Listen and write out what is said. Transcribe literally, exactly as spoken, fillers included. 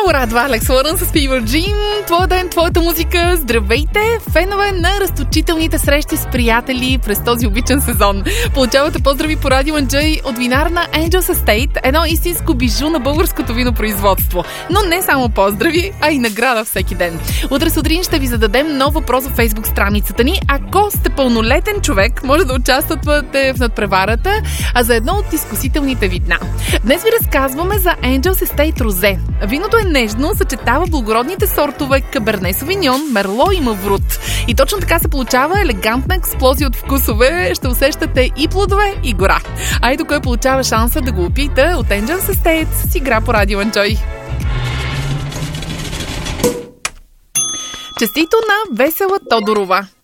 радва Алекс Лорен с Fever Dream. Твоя ден, твоята музика. Здравейте, фенове на разточителните срещи с приятели през този обичан сезон. Получавате поздрави по Радио Enjoy от винарна Angels Estate, едно истинско бижу на българското винопроизводство. Но не само поздрави, а и награда всеки ден. Утре сутрин ще ви зададем нов въпрос в Facebook страницата ни. Ако сте пълнолетен човек, може да участвате в надпреварата, а за едно от изкусителните вина. Днес ви разказваме за Angels Estate Розе. Виното е нежно, съчетава благородните сортове Каберне Совиньон, Мерло и Маврут. И точно така се получава елегантна експлозия от вкусове. Ще усещате и плодове, и гора. Айде, кой получава шанса да го опита от Angels Estate с игра по Радио Enjoy. Честито на Весела Тодорова!